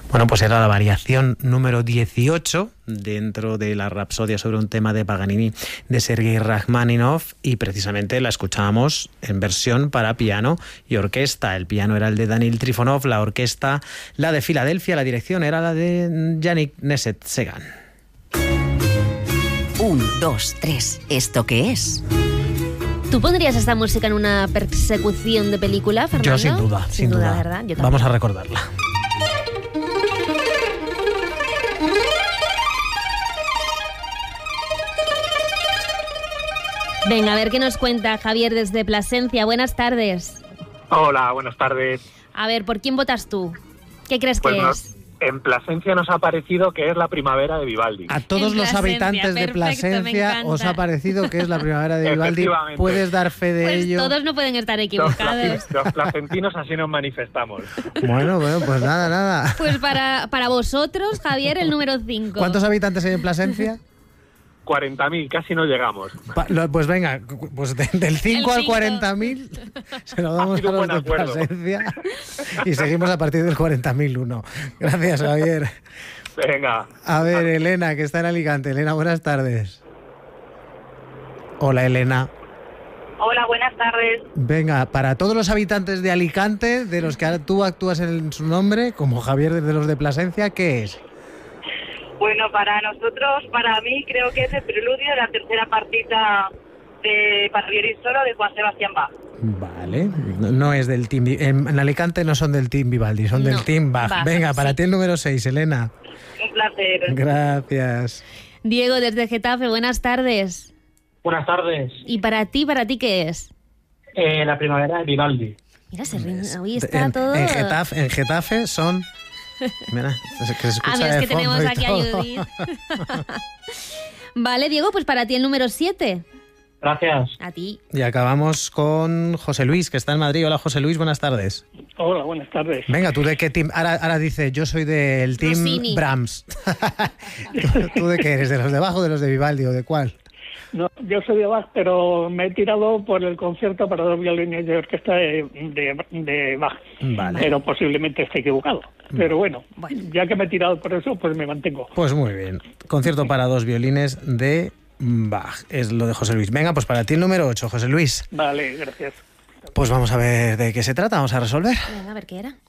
Bueno, pues era la variación número 18 dentro de la Rapsodia sobre un tema de Paganini de Sergei Rachmaninoff, y precisamente la escuchábamos en versión para piano y orquesta. El piano era el de Daniil Trifonov, la orquesta la de Filadelfia, la dirección era la de Yannick Nézet-Séguin. 1, 2, 3. ¿Esto qué es? ¿Tú pondrías esta música en una persecución de película, Fernando? Yo sin duda, sin duda. ¿Verdad? Yo también. Vamos a recordarla. Venga, a ver qué nos cuenta Javier desde Plasencia. Buenas tardes. Hola, buenas tardes. A ver, ¿por quién votas tú? ¿Qué crees Pues que es? En Plasencia nos ha parecido que es la primavera de Vivaldi. A todos En los Plasencia, habitantes de perfecto, me Plasencia encanta. os ha parecido que es la primavera de Vivaldi. Efectivamente. ¿Puedes dar fe de Pues ello? todos no pueden estar equivocados. Los placentinos así nos manifestamos. Bueno, pues nada. Pues para vosotros, Javier, el número 5. ¿Cuántos habitantes hay en Plasencia? 40.000, casi no llegamos. Pues venga, pues del 5 al 5. 40.000 se lo damos Ha sido a los buen de acuerdo. Plasencia y seguimos a partir del 40.001. Gracias, Javier. Venga. A ver, Elena, que está en Alicante. Elena, buenas tardes. Hola, Elena. Hola, buenas tardes. Venga, para todos los habitantes de Alicante, de los que tú actúas en su nombre, como Javier de los de Plasencia, ¿qué es? Bueno, para nosotros, para mí, creo que es el preludio de la tercera partita para violín solo de Juan Sebastián Bach. Vale, no es del team. En Alicante no son del team Vivaldi, son del team Bach. Venga, para ti el número 6, Elena. Un placer. Gracias. Diego, desde Getafe, buenas tardes. Buenas tardes. ¿Y para ti qué es? La primavera de Vivaldi. Mira, hoy está todo... En Getafe son... Mira, que se escucha A mí es de que tenemos fondo y aquí a todo. Judith. Vale, Diego, pues para ti el número 7. Gracias. A ti. Y acabamos con José Luis, que está en Madrid. Hola, José Luis, buenas tardes. Hola, buenas tardes. Venga, ¿tú de qué team? Ahora dice, yo soy del team Rossini. Brahms. ¿Tú de qué eres? ¿De los de Bach o de los de Vivaldi o de cuál? No, yo soy de Bach, pero me he tirado por el concierto para dos violines de orquesta de Bach. Vale. Pero posiblemente esté equivocado. Pero bueno, ya que me he tirado por eso, pues me mantengo. Pues muy bien. Concierto para dos violines de Bach. Es lo de José Luis. Venga, pues para ti el número 8, José Luis. Vale, gracias. Pues vamos a ver de qué se trata, vamos a resolver. Venga, a ver qué era.